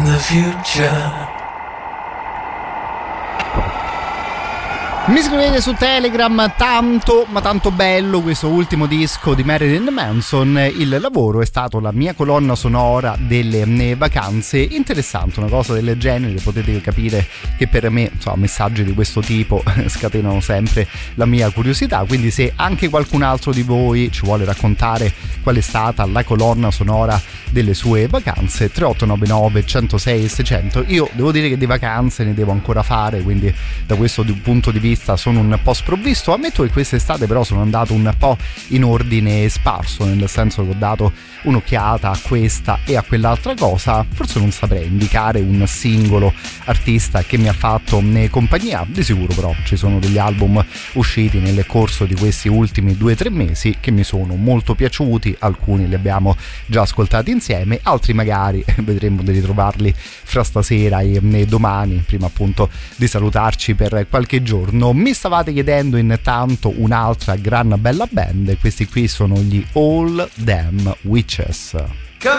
the future. Mi scrivete su Telegram, tanto ma tanto bello questo ultimo disco di Marilyn Manson. Il lavoro è stato la mia colonna sonora delle vacanze. Interessante, una cosa del genere. Potete capire che per me, insomma, messaggi di questo tipo scatenano sempre la mia curiosità. Quindi se anche qualcun altro di voi ci vuole raccontare qual è stata la colonna sonora delle sue vacanze, 3899 106 600. Io devo dire che di vacanze ne devo ancora fare, quindi da questo punto di vista sono un po' sprovvisto. Ammetto che quest'estate però sono andato un po' in ordine sparso, nel senso che ho dato un'occhiata a questa e a quell'altra cosa. Forse non saprei indicare un singolo artista che mi ha fatto compagnia. Di sicuro però ci sono degli album usciti nel corso di questi ultimi 2-3 mesi che mi sono molto piaciuti. Alcuni li abbiamo già ascoltati insieme, altri magari vedremo di ritrovarli fra stasera e domani, prima appunto di salutarci per qualche giorno. Mi stavate chiedendo intanto un'altra gran bella band, questi qui sono gli All Them Witches.